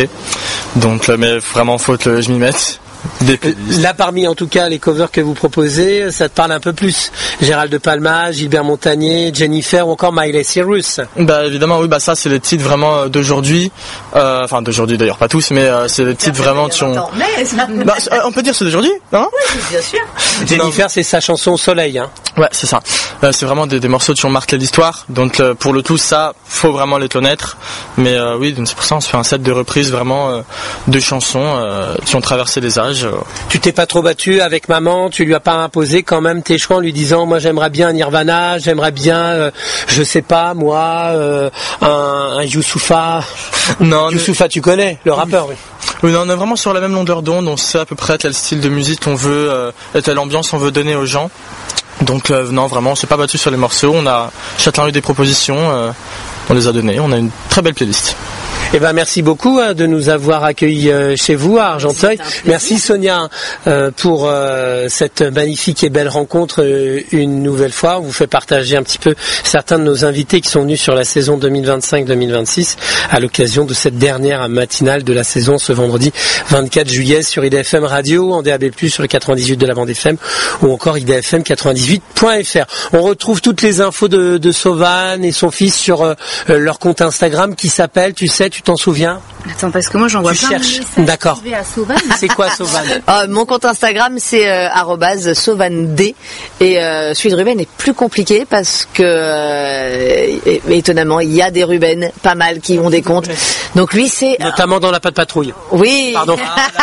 Donc mais vraiment faut que je m'y mette. Là, parmi en tout cas les covers que vous proposez, ça te parle un peu plus. Gérald de Palma, Gilbert Montagné, Jennifer ou encore Miley Cyrus. Bah évidemment oui, bah ça c'est les titres vraiment d'aujourd'hui. Enfin d'aujourd'hui d'ailleurs pas tous, mais c'est les titres vraiment qui ont. Bah, on peut dire c'est d'aujourd'hui, non? Oui, bien sûr. Jennifer, c'est sa chanson Soleil. Hein. Ouais, c'est ça. C'est vraiment des morceaux qui ont marqué l'histoire. Donc pour le tout, ça faut vraiment les connaître. Mais oui, donc c'est pour ça on se fait un set de reprises vraiment de chansons qui ont traversé les âges. Tu t'es pas trop battu avec maman, tu lui as pas imposé quand même tes choix en lui disant moi j'aimerais bien Nirvana, j'aimerais bien je sais pas moi un Youssoupha. Non, Youssoupha tu connais le rappeur. Oui. Oui, non, on est vraiment sur la même longueur d'onde, on sait à peu près quel style de musique on veut, quelle ambiance on veut donner aux gens. Donc non, vraiment on s'est pas battu sur les morceaux, on a chacun eu des propositions, on les a données, on a une très belle playlist. Eh ben merci beaucoup de nous avoir accueillis chez vous à Argenteuil. Merci Sonia pour cette magnifique et belle rencontre une nouvelle fois. On vous fait partager un petit peu certains de nos invités qui sont venus sur la saison 2025-2026 à l'occasion de cette dernière matinale de la saison ce vendredi 24 juillet sur IDFM Radio, en DAB+, sur le 98 de la bande FM ou encore idfm98.fr. On retrouve toutes les infos de Sauvan et son fils sur leur compte Instagram qui s'appelle, tu t'en souviens? Attends, parce que moi j'en vois plein de messages. D'accord. C'est quoi Sauvan? Mon compte Instagram c'est @sauvand et celui de Ruben est plus compliqué parce que étonnamment il y a des Ruben pas mal qui ont des comptes. Donc lui c'est notamment dans la Patte Patrouille. Oui. Pardon.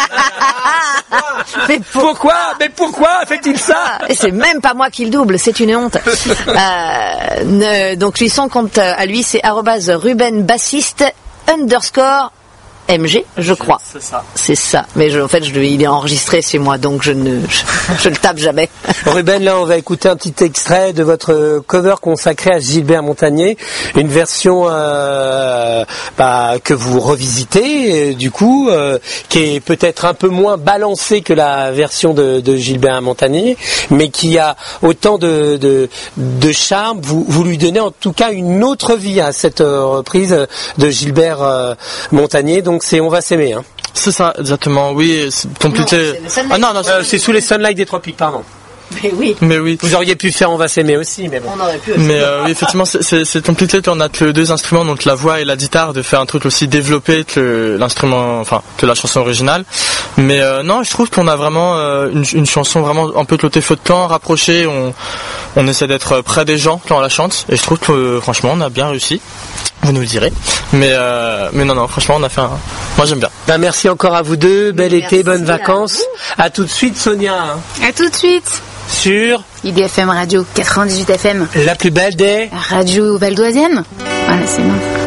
Mais pourquoi fait-il ça? Et c'est même pas moi qui le double, c'est une honte. Donc lui son compte à lui c'est @rubenbassiste_MG, je crois. C'est ça. Mais il est enregistré chez moi, donc je le tape jamais. Ruben, là, on va écouter un petit extrait de votre cover consacré à Gilbert Montagné, une version que vous revisitez, du coup, qui est peut-être un peu moins balancée que la version de Gilbert Montagné, mais qui a autant de charme. Vous lui donnez en tout cas une autre vie à cette reprise de Gilbert Montagné. Donc c'est On va s'aimer. Hein. C'est ça, exactement. Oui, c'est compliqué. C'est sous les Sunlight des Tropiques, pardon. Mais oui. Vous auriez pu faire On va s'aimer aussi, mais bon. On aurait pu aussi. Mais oui, effectivement, c'est compliqué quand on a que deux instruments, donc la voix et la guitare, de faire un truc aussi développé que l'instrument, enfin, que la chanson originale. Mais non, je trouve qu'on a vraiment une chanson vraiment un peu de côté feu de camp, rapprochée. On essaie d'être près des gens quand on la chante, et je trouve que franchement, on a bien réussi. Vous nous le direz. Mais non, franchement, on a fait moi, j'aime bien. Merci encore à vous deux. Bel été, bonnes vacances. À tout de suite, Sonia. À tout de suite. Sur IDFM Radio 98 FM. La plus belle des Radio valdoisienne. Voilà, c'est bon.